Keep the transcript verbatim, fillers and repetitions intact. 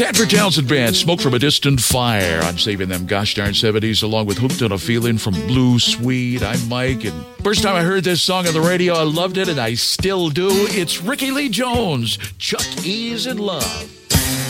Tadford Townsend Band, Smoke from a Distant Fire. I'm saving them gosh darn seventies along with Hooked on a Feeling from Blue Swede. I'm Mike, and first time I heard this song on the radio, I loved it, and I still do. It's Ricky Lee Jones, Chuck E's in Love.